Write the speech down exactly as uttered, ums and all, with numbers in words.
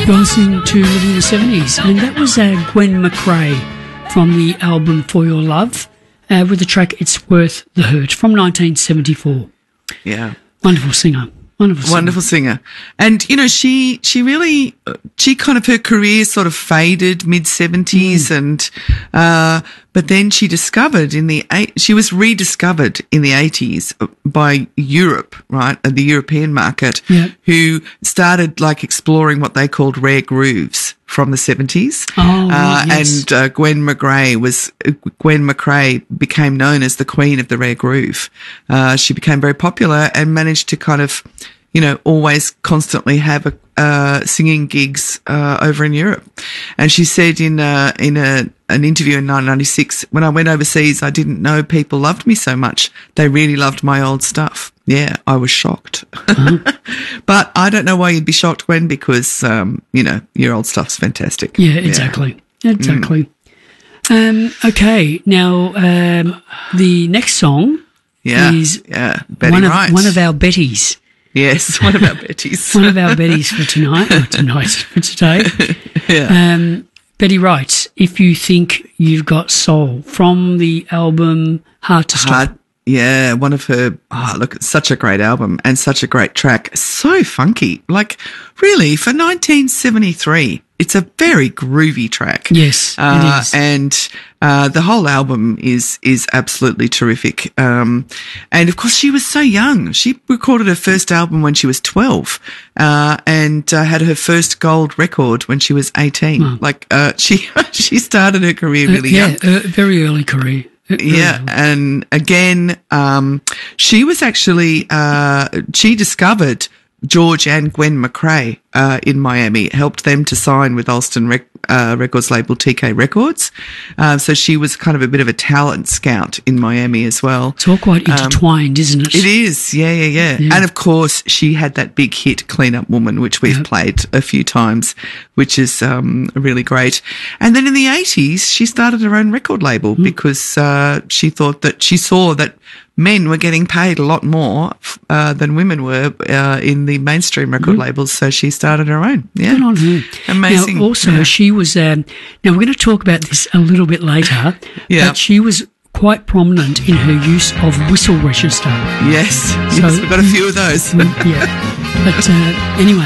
You're listening to Living in the seventies, and that was uh, Gwen McRae from the album For Your Love uh, with the track It's Worth the Hurt from nineteen seventy-four. Yeah. Wonderful singer. Wonderful singer. Wonderful singer. And, you know, she she really, she kind of, her career sort of faded mid-seventies mm. and, uh, but then she discovered in the, eight, she was rediscovered in the eighties by Europe, right, the European market, yeah. who started like exploring what they called rare grooves from the seventies. Oh, uh, yes. And uh, Gwen McRae was, Gwen McRae became known as the queen of the rare groove. Uh, she became very popular and managed to kind of, you know, always constantly have a, uh, singing gigs, uh, over in Europe. And she said in, uh, in a, an interview in nineteen ninety-six, when I went overseas, I didn't know people loved me so much. They really loved my old stuff. Yeah, I was shocked. Uh-huh. But I don't know why you'd be shocked, Gwen, because, um, you know, your old stuff's fantastic. Yeah, exactly. Yeah. Exactly. Mm. Um, okay. Now, um, the next song yeah, is yeah, Betty one, of, Wright. one of our Bettys. Yes, one of our Bettys. One of our Bettys for tonight, or tonight, for today. Yeah. Um, Betty Wright, If You Think You've Got Soul, from the album Hard to Stop. Hard, yeah, one of her, oh, look, it's such a great album and such a great track. So funky. Like, really, for nineteen seventy-three, it's a very groovy track. Yes, uh, it is. And uh, the whole album is is absolutely terrific. Um, and, of course, she was so young. She recorded her first album when she was twelve uh, and uh, had her first gold record when she was eighteen. Wow. Like, uh, she she started her career really uh, yeah, young. Yeah, uh, very early career. Yeah, and again, um, she was actually, uh, she discovered George and Gwen McRae uh, in Miami, helped them to sign with Alston Rec- uh, Records label T K Records. Uh, so she was kind of a bit of a talent scout in Miami as well. It's all quite intertwined, um, isn't it? It is, yeah, yeah, yeah, yeah. And of course, she had that big hit, Clean Up Woman, which we've yep. played a few times, which is um, really great. And then in the eighties, she started her own record label mm. because uh, she thought that she saw that men were getting paid a lot more uh, than women were uh, in the mainstream record mm-hmm. labels, so she started her own. Yeah, good on her. Amazing. Now, also, yeah. she was. Um, now we're going to talk about this a little bit later. Yeah, but she was quite prominent in her use of whistle register. Yes, so, yes, we've got a few of those. yeah, but uh, anyway,